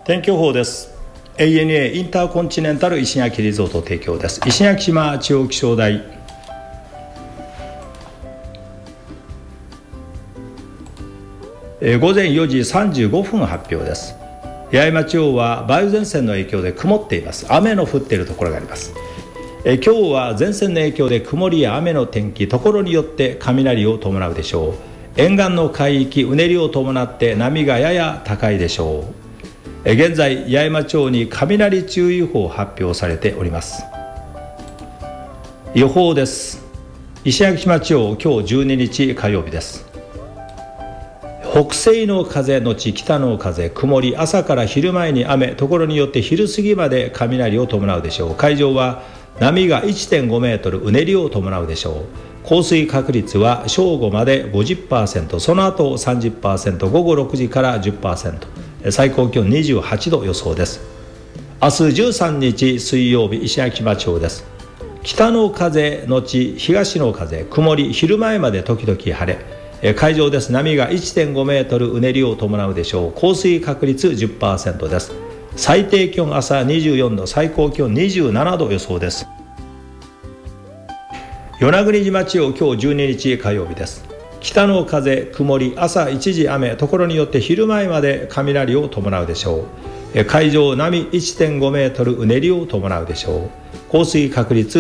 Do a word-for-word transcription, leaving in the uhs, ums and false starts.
天気予報です。 エーエヌエー インターコンチネンタル石垣リゾート提供です。石垣島地方気象台、えー、午前よじさんじゅうごふん発表です。八重山地方は梅雨前線の影響で曇っています。雨の降っているところがあります。えー、今日は前線の影響で曇りや雨の天気、ところによって雷を伴うでしょう。沿岸の海域、うねりを伴って波がやや高いでしょう。えー、現在八重山町に雷注意報発表されております。予報です。石垣島地方、今日じゅうににち火曜日です。北西の風のち北の風、曇り、朝から昼前に雨、ところによって昼過ぎまで雷を伴うでしょう。海上は波が いってんごメートル、うねりを伴うでしょう。降水確率は正午まで ごじゅっパーセント、その後 さんじゅっパーセント、午後ろくじから じゅっパーセント、最高気温にじゅうはちど予想です。明日じゅうさんにち水曜日、石垣島地方です。北の風のち東の風、曇り、昼前まで時々晴れ、海上です。波が いってんごメートル、うねりを伴うでしょう。降水確率 じゅっパーセント です。最低気温朝にじゅうよんど、最高気温にじゅうななど予想です。与那国島地方、今日じゅうににち火曜日です。北の風、曇り、朝一時雨、ところによって昼前まで雷を伴うでしょう。海上波 いってんごメートル、うねりを伴うでしょう。降水確率